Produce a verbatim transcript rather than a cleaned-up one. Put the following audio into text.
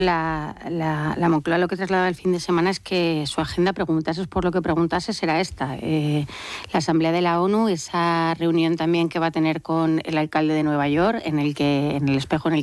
La, la, la Moncloa lo que trasladaba el fin de semana es que su agenda, preguntases por lo que preguntases, será esta. Eh, la Asamblea de la ONU, esa reunión también que va a tener con el alcalde de Nueva York, en el que en el espejo en el